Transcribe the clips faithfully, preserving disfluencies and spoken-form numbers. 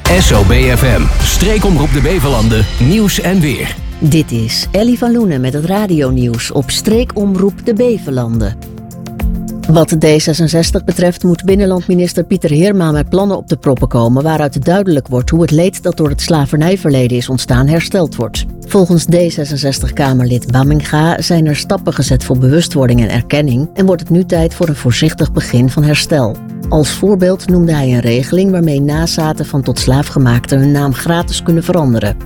S O B F M, streekomroep de Bevelanden, nieuws en weer. Dit is Ellie van Loenen met het radionieuws op streekomroep de Bevelanden. Wat D zesenzestig betreft moet binnenlandminister Pieter Heerma met plannen op de proppen komen waaruit duidelijk wordt hoe het leed dat door het slavernijverleden is ontstaan hersteld wordt. Volgens D zesenzestig-Kamerlid Bamminga zijn er stappen gezet voor bewustwording en erkenning en wordt het nu tijd voor een voorzichtig begin van herstel. Als voorbeeld noemde hij een regeling waarmee nazaten van tot slaafgemaakten hun naam gratis kunnen veranderen.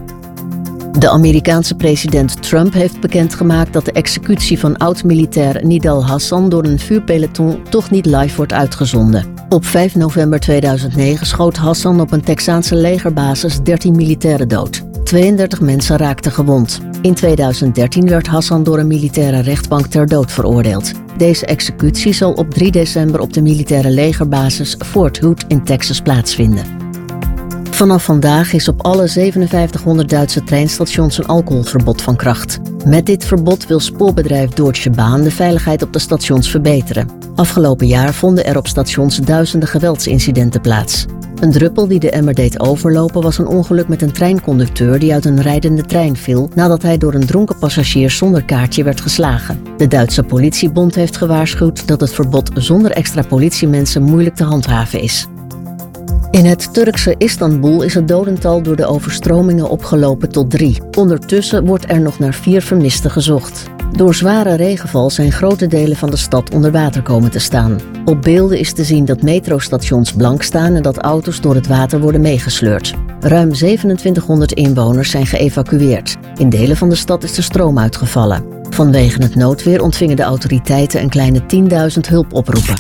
De Amerikaanse president Trump heeft bekendgemaakt dat de executie van oud-militair Nidal Hassan door een vuurpeloton toch niet live wordt uitgezonden. Op vijf november tweeduizend negen schoot Hassan op een Texaanse legerbasis dertien militairen dood. tweeëndertig mensen raakten gewond. In tweeduizend dertien werd Hassan door een militaire rechtbank ter dood veroordeeld. Deze executie zal op drie december op de militaire legerbasis Fort Hood in Texas plaatsvinden. Vanaf vandaag is op alle zevenenvijftighonderd Duitse treinstations een alcoholverbod van kracht. Met dit verbod wil spoorbedrijf Deutsche Bahn de veiligheid op de stations verbeteren. Afgelopen jaar vonden er op stations duizenden geweldsincidenten plaats. Een druppel die de emmer deed overlopen was een ongeluk met een treinconducteur die uit een rijdende trein viel nadat hij door een dronken passagier zonder kaartje werd geslagen. De Duitse politiebond heeft gewaarschuwd dat het verbod zonder extra politiemensen moeilijk te handhaven is. In het Turkse Istanbul is het dodental door de overstromingen opgelopen tot drie. Ondertussen wordt er nog naar vier vermisten gezocht. Door zware regenval zijn grote delen van de stad onder water komen te staan. Op beelden is te zien dat metrostations blank staan en dat auto's door het water worden meegesleurd. Ruim zevenentwintighonderd inwoners zijn geëvacueerd. In delen van de stad is de stroom uitgevallen. Vanwege het noodweer ontvingen de autoriteiten een kleine tienduizend hulpoproepen.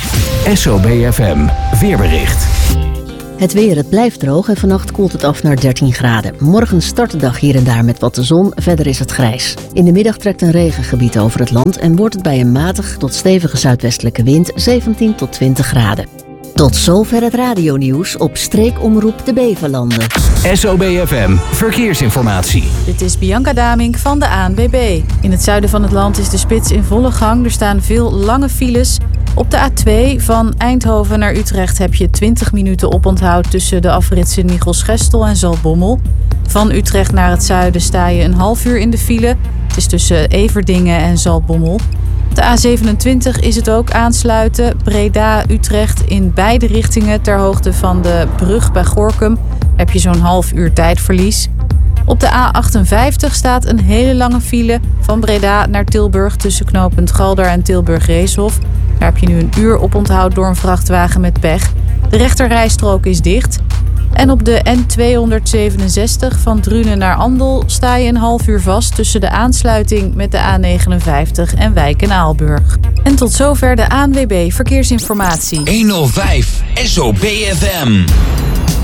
S O B F M, weerbericht. Het weer, het blijft droog en vannacht koelt het af naar dertien graden. Morgen start de dag hier en daar met wat de zon, verder is het grijs. In de middag trekt een regengebied over het land en wordt het bij een matig tot stevige zuidwestelijke wind zeventien tot twintig graden. Tot zover het radionieuws op streekomroep de Bevelanden. S O B F M, verkeersinformatie. Dit is Bianca Damink van de A N W B. In het zuiden van het land is de spits in volle gang. Er staan veel lange files. Op de A twee van Eindhoven naar Utrecht heb je twintig minuten oponthoud tussen de afritsen Nichels-Gestel en Zaltbommel. Van Utrecht naar het zuiden sta je een half uur in de file. Het is tussen Everdingen en Zaltbommel. Op de A zevenentwintig is het ook aansluiten. Breda-Utrecht in beide richtingen ter hoogte van de brug bij Gorinchem heb je zo'n half uur tijdverlies. Op de A achtenvijftig staat een hele lange file van Breda naar Tilburg tussen knooppunt Galder en Tilburg-Reeshof. Daar heb je nu een uur oponthoud door een vrachtwagen met pech. De rechterrijstrook is dicht. En op de N tweehonderdzevenenzestig van Drunen naar Andel sta je een half uur vast tussen de aansluiting met de A negenenvijftig en Wijk en Aalburg. En tot zover de A N W B Verkeersinformatie. honderdvijf S O B F M.